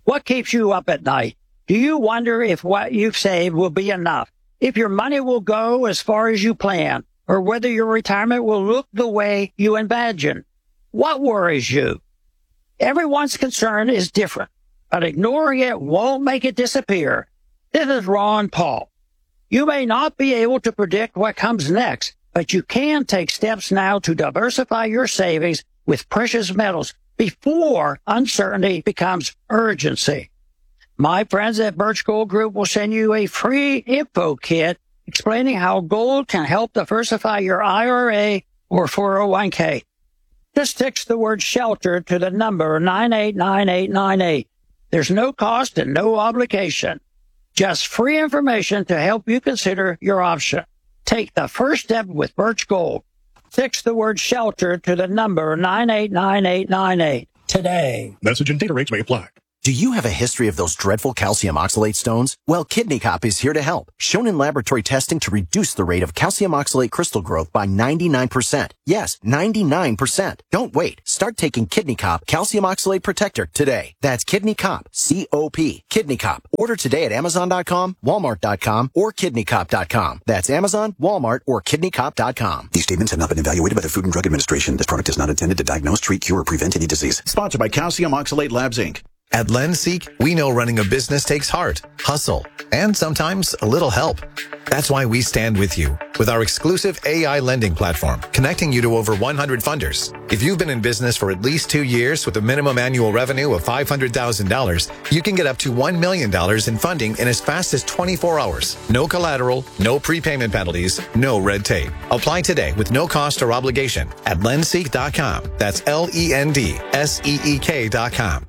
What keeps you up at night? Do you wonder if what you've saved will be enough? If your money will go as far as you plan? Or whether your retirement will look the way you imagine? What worries you? Everyone's concern is different, but ignoring it won't make it disappear. This is Ron Paul. You may not be able to predict what comes next, but you can take steps now to diversify your savings with precious metals before uncertainty becomes urgency. My friends at Birch Gold Group will send you a free info kit explaining how gold can help diversify your IRA or 401k. Just text the word shelter to the number 989898. There's no cost and no obligation. Just free information to help you consider your option. Take the first step with Birch Gold. Text the word shelter to the number 989898 today. Message and data rates may apply. Do you have a history of those dreadful calcium oxalate stones? Well, Kidney Cop is here to help. Shown in laboratory testing to reduce the rate of calcium oxalate crystal growth by 99%. Yes, 99%. Don't wait. Start taking Kidney Cop Calcium Oxalate Protector today. That's Kidney Cop, C-O-P. Kidney Cop. Order today at Amazon.com, Walmart.com, or KidneyCop.com. That's Amazon, Walmart, or KidneyCop.com. These statements have not been evaluated by the Food and Drug Administration. This product is not intended to diagnose, treat, cure, or prevent any disease. Sponsored by Calcium Oxalate Labs, Inc. At LendSeek, we know running a business takes heart, hustle, and sometimes a little help. That's why we stand with you with our exclusive AI lending platform, connecting you to over 100 funders. If you've been in business for at least 2 years with a minimum annual revenue of $500,000, you can get up to $1 million in funding in as fast as 24 hours. No collateral, no prepayment penalties, no red tape. Apply today with no cost or obligation at lendseek.com. That's LENDSEEK.com.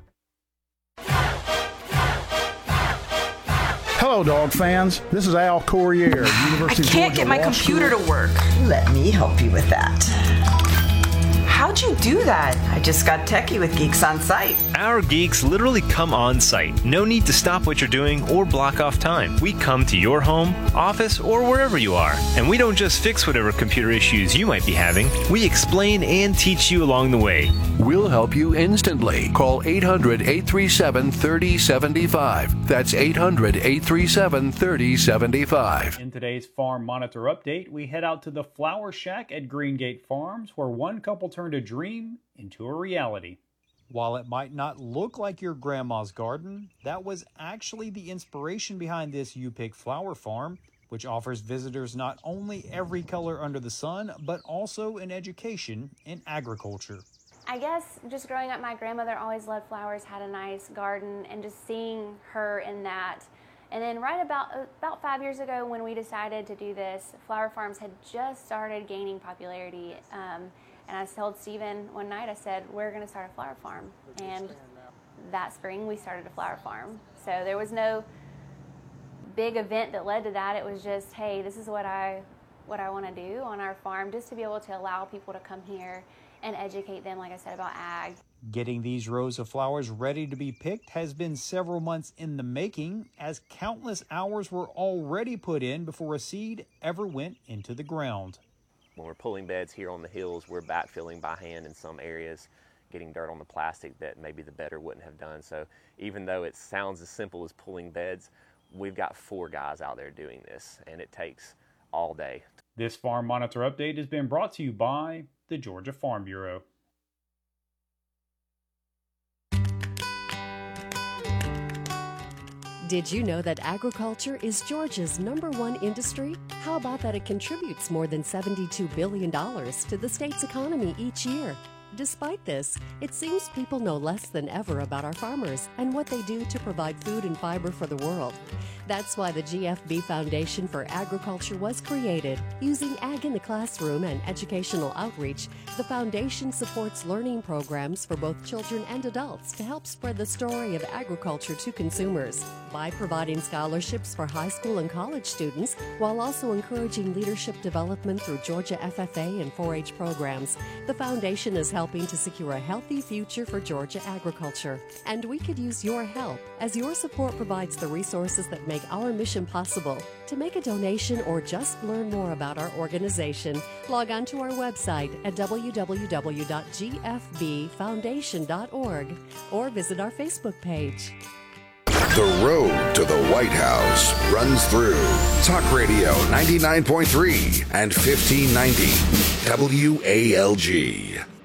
Hello, dog fans. This is Al Courier, University of Georgia. I can't get my computer to work. Let me help you with that. How'd you do that? I just got techie with Geeks on Site. Our geeks literally come on site. No need to stop what you're doing or block off time. We come to your home, office, or wherever you are. And we don't just fix whatever computer issues you might be having. We explain and teach you along the way. We'll help you instantly. Call 800-837-3075. That's 800-837-3075. In today's Farm Monitor Update, we head out to the Flower Shack at Greengate Farms, where one couple turned a dream into a reality. While it might not look like your grandma's garden, that was actually the inspiration behind this You Pick Flower Farm, which offers visitors not only every color under the sun, but also an education in agriculture. I guess just growing up, my grandmother always loved flowers, had a nice garden, and just seeing her in that. And then right about 5 years ago when we decided to do this, flower farms had just started gaining popularity. And I told Stephen one night, I said, we're going to start a flower farm. And that spring, we started a flower farm. So there was no big event that led to that. It was just, hey, this is what I want to do on our farm, just to be able to allow people to come here and educate them, like I said, about ag. Getting these rows of flowers ready to be picked has been several months in the making, as countless hours were already put in before a seed ever went into the ground. When we're pulling beds here on the hills, we're backfilling by hand in some areas, getting dirt on the plastic that maybe the bedder wouldn't have done. So even though it sounds as simple as pulling beds, we've got 4 guys out there doing this, and it takes all day. This Farm Monitor Update has been brought to you by the Georgia Farm Bureau. Did you know that agriculture is Georgia's #1 industry? How about that it contributes more than $72 billion to the state's economy each year? Despite this, it seems people know less than ever about our farmers and what they do to provide food and fiber for the world. That's why the GFB Foundation for Agriculture was created. Using Ag in the Classroom and educational outreach, the foundation supports learning programs for both children and adults to help spread the story of agriculture to consumers. By providing scholarships for high school and college students, while also encouraging leadership development through Georgia FFA and 4-H programs, the foundation is helping to secure a healthy future for Georgia agriculture. And we could use your help, as your support provides the resources that make our mission possible. To make a donation or just learn more about our organization, log on to our website at www.gfbfoundation.org or visit our Facebook page. The road to the White House runs through Talk Radio 99.3 and 1590 WALG.